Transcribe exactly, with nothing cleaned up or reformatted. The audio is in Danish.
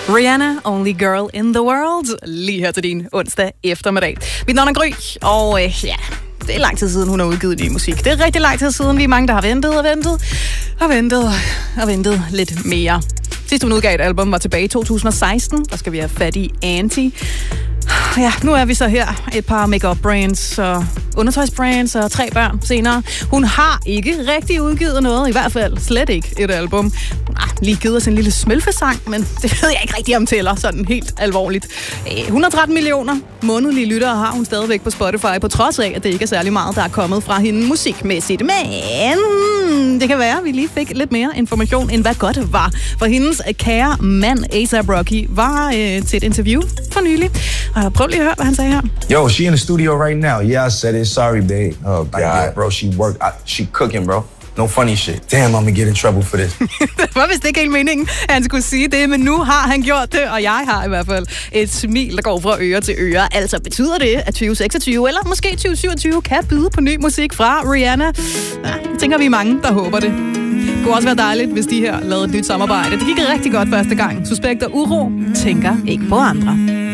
Rihanna, Only Girl in the World, lige her til din onsdag eftermiddag. Mit navn er Gry, og øh, ja, det er lang tid siden, hun har udgivet ny musik. Det er rigtig lang tid siden, vi er mange, der har ventet og ventet, og ventet og ventet lidt mere. Sidst hun udgav et album var tilbage i to tusind og seksten, der skal vi have fat i Anti. Ja, nu er vi så her. Et par make-up brands og undertøjsbrands og tre børn senere. Hun har ikke rigtig udgivet noget, i hvert fald slet ikke et album. Ah, lige givet os en lille smølfesang, men det ved jeg ikke rigtig om tæller sådan helt alvorligt. et hundrede og tretten millioner månedlige lyttere har hun stadigvæk på Spotify, på trods af, at det ikke er særlig meget, der er kommet fra hende musikmæssigt. Men det kan være, at vi lige fik lidt mere information, end hvad godt var. For hendes kære mand, A$AP Rocky, var øh, til et interview for nylig. Og prøv lige at høre, hvad han sagde her. Yo, she in the studio right now. Yeah, I said it. Sorry, babe. Oh, God. Yeah, bro, she work. I, she cooking, bro. No funny shit. Damn, I'm gonna get in trouble for this. Det var vist ikke helt meningen, at han skulle sige det, men nu har han gjort det, og jeg har i hvert fald et smil, der går fra øre til øre. Altså betyder det, at tyve seksogtyve eller måske tyve syvogtyve kan byde på ny musik fra Rihanna? Ja, jeg tænker, vi er mange, der håber det. Det kunne også være dejligt, hvis de her lavede et nyt samarbejde. Det gik rigtig godt første gang. Suspekt og Uro tænker ikke på andre.